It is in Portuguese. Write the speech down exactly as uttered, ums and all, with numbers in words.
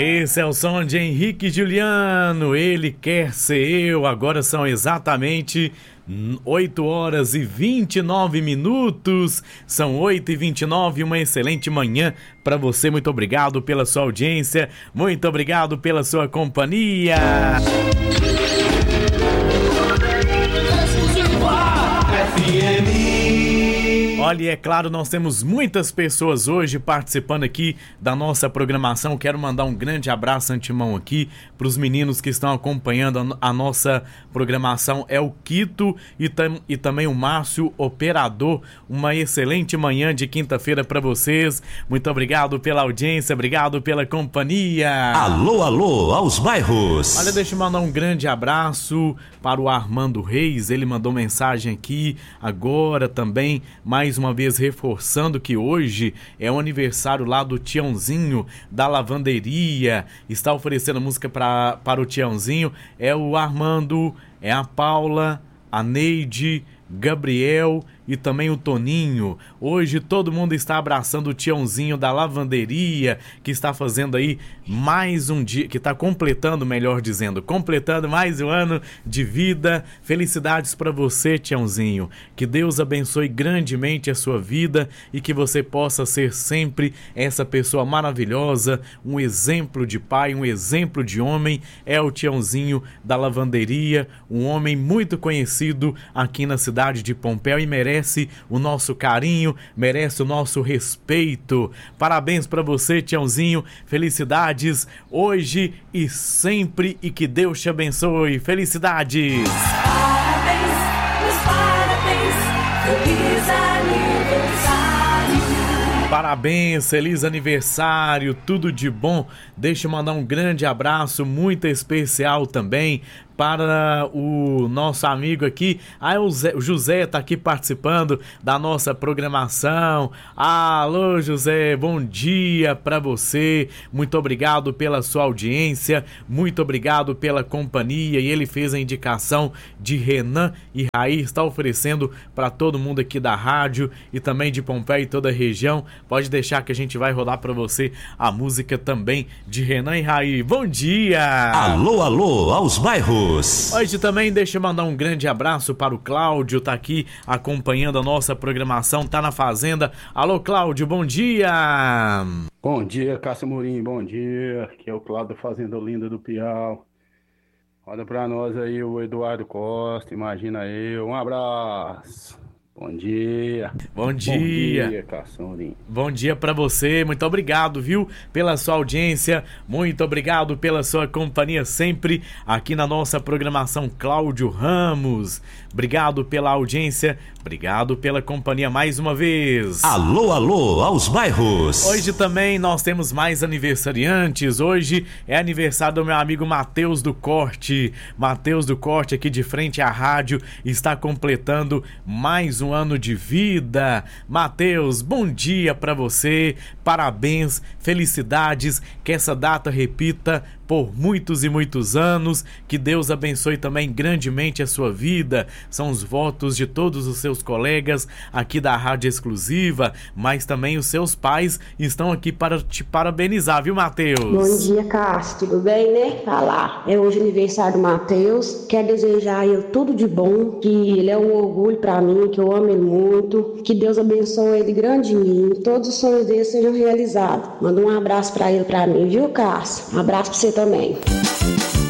Esse é o som de Henrique Juliano, Ele Quer Ser Eu. Agora são exatamente oito horas e vinte e nove minutos. São oito e vinte e nove, uma excelente manhã para você. Muito obrigado pela sua audiência, muito obrigado pela sua companhia. Olha, e é claro, nós temos muitas pessoas hoje participando aqui da nossa programação. Quero mandar um grande abraço antemão aqui para os meninos que estão acompanhando a, a nossa programação. É o Quito e, tam, e também o Márcio, operador. Uma excelente manhã de quinta-feira para vocês. Muito obrigado pela audiência, obrigado pela companhia. Alô, alô, aos bairros. Olha, deixa eu mandar um grande abraço para o Armando Reis. Ele mandou mensagem aqui agora também, mais uma vez reforçando que hoje é o aniversário lá do Tiãozinho da lavanderia. Está oferecendo música pra, para o Tiãozinho. É o Armando, é a Paula, a Neide, Gabriel e também o Toninho. Hoje todo mundo está abraçando o Tiãozinho da lavanderia, que está fazendo aí mais um dia, que está completando, melhor dizendo, completando mais um ano de vida. Felicidades para você, Tiãozinho. Que Deus abençoe grandemente a sua vida e que você possa ser sempre essa pessoa maravilhosa, um exemplo de pai, um exemplo de homem. É o Tiãozinho da lavanderia, um homem muito conhecido aqui na cidade de Pompéu e merece o nosso carinho, merece o nosso respeito. Parabéns para você, Tiãozinho. Felicidades hoje e sempre, e que Deus te abençoe. Felicidades. Parabéns, meus parabéns, feliz aniversário. Parabéns, feliz aniversário, tudo de bom. Deixa eu mandar um grande abraço muito especial também para o nosso amigo aqui. Ah, o, Zé, o José está aqui participando da nossa programação. Alô, José, bom dia para você. Muito obrigado pela sua audiência, muito obrigado pela companhia. E ele fez a indicação de Renan e Raí, está oferecendo para todo mundo aqui da rádio e também de Pompeia e toda a região. Pode deixar que a gente vai rodar para você a música também de Renan e Raí. Bom dia! Alô, alô, aos bairros. Hoje também deixa eu mandar um grande abraço para o Cláudio, tá aqui acompanhando a nossa programação, tá na fazenda. Alô, Cláudio, bom dia! Bom dia, Cássio Murim, bom dia. Aqui é o Cláudio da Fazenda Linda do Piau. Olha pra nós aí o Eduardo Costa, imagina eu. Um abraço. Bom dia. Bom dia. Bom dia, Cássio Murim. Bom dia pra você, muito obrigado, viu, pela sua audiência, muito obrigado pela sua companhia sempre aqui na nossa programação. Cláudio Ramos, obrigado pela audiência, obrigado pela companhia mais uma vez. Alô, alô, aos bairros. Hoje também nós temos mais aniversariantes. Hoje é aniversário do meu amigo Matheus do Corte. Matheus do Corte, aqui de frente à rádio, está completando mais um ano de vida. Matheus, bom dia pra você, parabéns, felicidades, que essa data repita por muitos e muitos anos, que Deus abençoe também grandemente a sua vida. São os votos de todos os seus colegas aqui da Rádio Exclusiva, mas também os seus pais estão aqui para te parabenizar, viu, Matheus? Bom dia, Cássio, tudo bem, né? Tá lá, é hoje aniversário do Matheus, quero desejar a ele tudo de bom, que ele é um orgulho pra mim, que eu amo ele muito, que Deus abençoe ele grandemente, todos os sonhos dele sejam realizados. Manda um abraço pra ele, pra mim, viu, Cássio? Um abraço pra você também.